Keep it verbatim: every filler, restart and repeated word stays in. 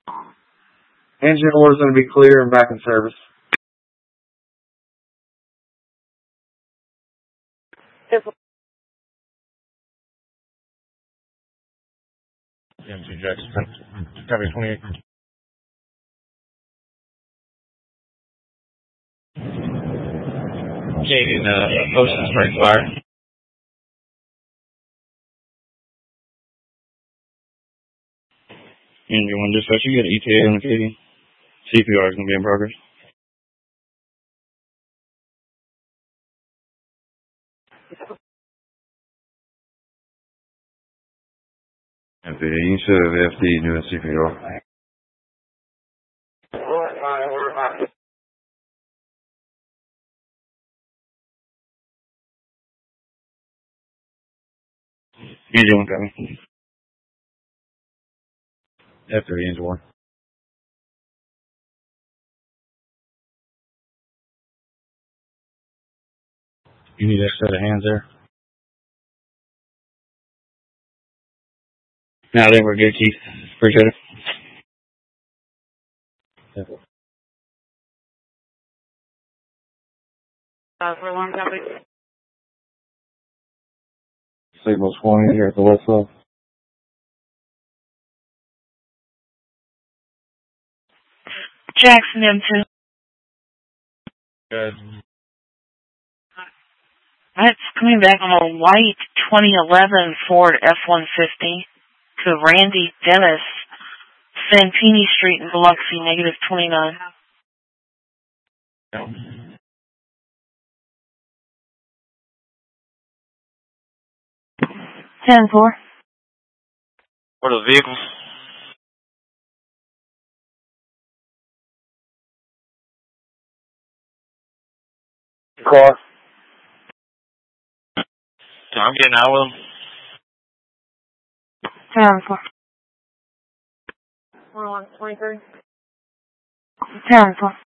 Engine order is going to be clear and back in service. M C Jackson, copy twenty-eight. Taking uh, Ocean Spring Fire. Engine one dispatch, you got E T A on the Acadian. C P R is going to be in progress. F D, you should have F D doing C P R. Engine one coming. F three, engine one. You need that set of hands there? No, I think we're good, Keith. Appreciate it. Yeah. Uh, for a long topic. Signal twenty here at the west side. Jackson M two. Good. That's coming back on a white twenty eleven Ford F one fifty to Randy Dennis, Santini Street in Biloxi, negative twenty-nine. Yeah. ten four. What are the vehicles? Car. I'm getting out with them. ten four. one oh one twenty-three. ten four.